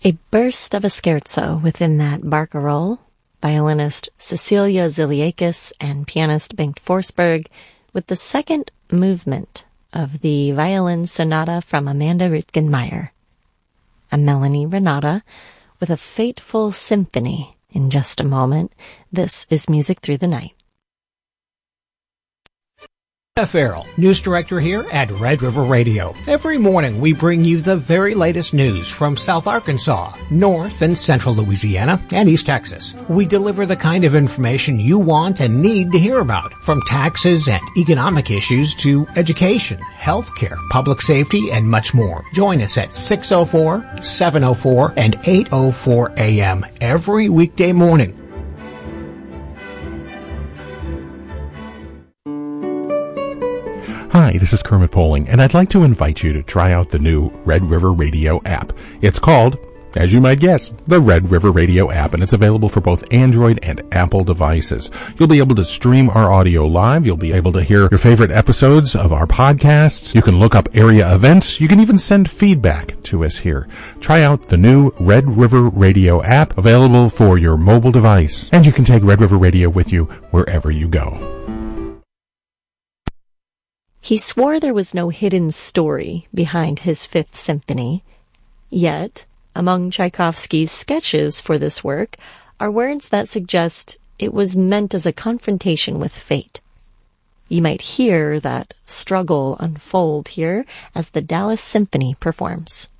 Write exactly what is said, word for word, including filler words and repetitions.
A burst of a scherzo within that barcarolle, violinist Cecilia Ziliakis and pianist Bengt Forsberg, with the second movement of the violin sonata from Amanda Rüttgen-Meyer. A Melanie Renata with a fateful symphony in just a moment. This is Music Through the Night. Jeff Farrell, news director here at Red River Radio. Every morning we bring you the very latest news from South Arkansas, North and Central Louisiana, and East Texas. We deliver the kind of information you want and need to hear about, from taxes and economic issues to education, healthcare, public safety, and much more. Join us at six oh four, seven oh four, and eight oh four a m every weekday morning. Hi, this is Kermit Poling, and I'd like to invite you to try out the new Red River Radio app. It's called, as you might guess, the Red River Radio app, and it's available for both Android and Apple devices. You'll be able to stream our audio live. You'll be able to hear your favorite episodes of our podcasts. You can look up area events. You can even send feedback to us here. Try out the new Red River Radio app, available for your mobile device, and you can take Red River Radio with you wherever you go. He swore there was no hidden story behind his Fifth Symphony. Yet, among Tchaikovsky's sketches for this work are words that suggest it was meant as a confrontation with fate. You might hear that struggle unfold here as the Dallas Symphony performs.